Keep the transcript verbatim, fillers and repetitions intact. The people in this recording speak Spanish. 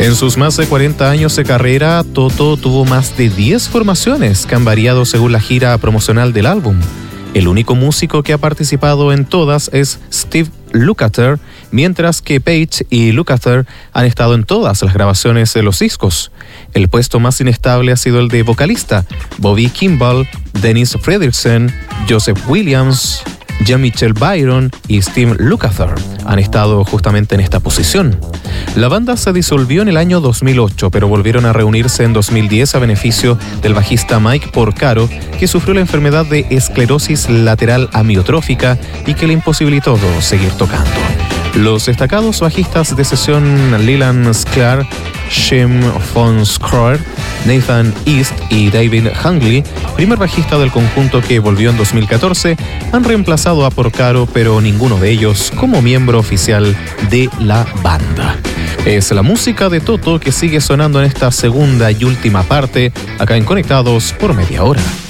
En sus más de cuarenta años de carrera, Toto tuvo más de diez formaciones que han variado según la gira promocional del álbum. El único músico que ha participado en todas es Steve Lukather, mientras que Page y Lukather han estado en todas las grabaciones de los discos. El puesto más inestable ha sido el de vocalista. Bobby Kimball, Dennis Fredrickson, Joseph Williams, Jean-Michel Byron y Steve Lukather han estado justamente en esta posición. La banda se disolvió en el año dos mil ocho, pero volvieron a reunirse en dos mil diez a beneficio del bajista Mike Porcaro, que sufrió la enfermedad de esclerosis lateral amiotrófica y que le imposibilitó seguir tocando. Los destacados bajistas de sesión Leland Sklar, Jim von Scroer, Nathan East y David Hungley, primer bajista del conjunto que volvió en dos mil catorce, han reemplazado a Porcaro, pero ninguno de ellos como miembro oficial de la banda. Es la música de Toto que sigue sonando en esta segunda y última parte, acá en Conectados por Media Hora.